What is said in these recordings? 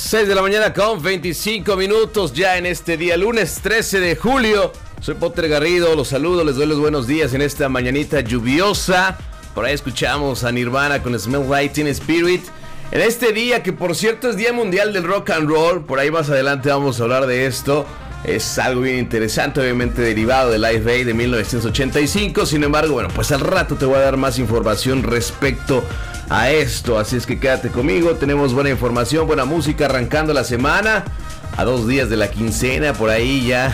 6 de la mañana con 25 minutos ya en este día, lunes 13 de julio. Soy Potter Garrido, los saludo, les doy los buenos días en esta mañanita lluviosa. Por ahí escuchamos a Nirvana con Smell Like Teen Spirit. En este día, que por cierto es Día Mundial del Rock and Roll, por ahí más adelante vamos a hablar de esto. Es algo bien interesante, obviamente derivado del Live Aid de 1985. Sin embargo, bueno, pues al rato te voy a dar más información respecto a esto. Así es que quédate conmigo, tenemos buena información, buena música arrancando la semana. A 2 días de la quincena, por ahí ya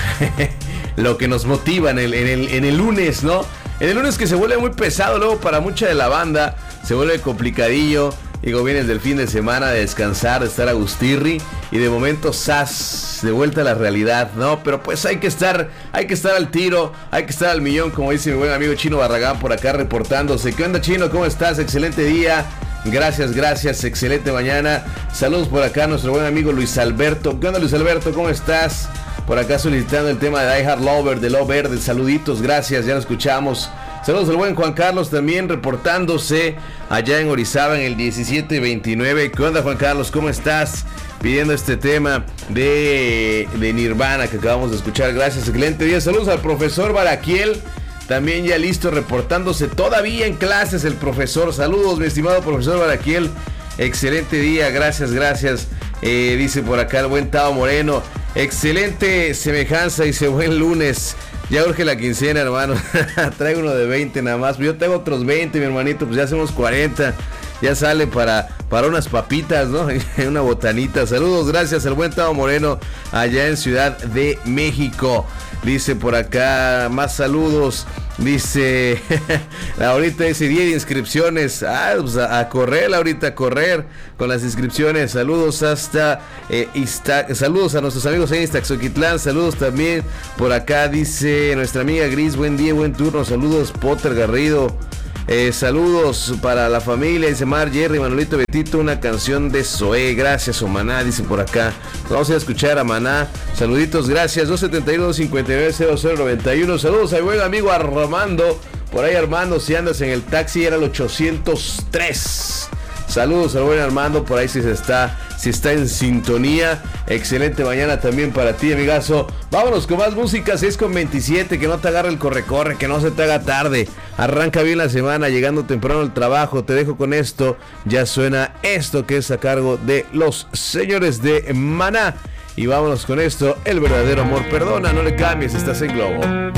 lo que nos motiva en el lunes, ¿no? En el lunes que se vuelve muy pesado luego para mucha de la banda, se vuelve complicadillo. Digo, vienes del fin de semana de descansar, de estar a gustirri, y de momento ¡zas!, de vuelta a la realidad, ¿no? Pero pues hay que estar al tiro, hay que estar al millón, como dice mi buen amigo Chino Barragán por acá reportándose. ¿Qué onda, Chino? ¿Cómo estás? Excelente día. Gracias, excelente mañana. Saludos por acá a nuestro buen amigo Luis Alberto. ¿Qué onda, Luis Alberto? ¿Cómo estás? Por acá solicitando el tema de Die Hard Lover, de Love Verde. Saluditos, gracias, ya lo escuchamos. Saludos al buen Juan Carlos también reportándose allá en Orizaba en el 1729. ¿Qué onda, Juan Carlos? ¿Cómo estás? Pidiendo este tema de Nirvana que acabamos de escuchar. Gracias, excelente día. Saludos al profesor Baraquiel, también ya listo, reportándose todavía en clases el profesor. Saludos, mi estimado profesor Baraquiel. Excelente día, gracias. Dice por acá el buen Tao Moreno. Excelente semejanza, dice buen lunes. Ya urge la quincena, hermano. Traigo uno de 20 nada más. Yo tengo otros 20, mi hermanito. Pues ya hacemos 40. Ya sale para unas papitas, ¿no? Una botanita. Saludos, gracias al buen Tao Moreno allá en Ciudad de México. Dice por acá, más saludos. Dice, ahorita dice día de inscripciones. Pues a correr, ahorita a correr con las inscripciones. Saludos hasta saludos a nuestros amigos en Iztaxoquitlán. Saludos también por acá, dice nuestra amiga Gris. Buen día, buen turno. Saludos, Potter Garrido. Saludos para la familia, dice Mar, Jerry, Manolito, Betito, una canción de Zoé. Gracias, o Maná, dice por acá. Vamos a escuchar a Maná. Saluditos, gracias. 271-259-0091. Saludos a mi buen amigo Armando. Por ahí, Armando, si andas en el taxi, era el 803. Saludos al buen Armando, por ahí si está en sintonía. Excelente mañana también para ti, amigazo. Vámonos con más música, 6:27, que no te agarre el corre-corre, que no se te haga tarde. Arranca bien la semana, llegando temprano al trabajo. Te dejo con esto, ya suena esto que es a cargo de los señores de Maná. Y vámonos con esto, el verdadero amor perdona, no le cambies, estás en Globo.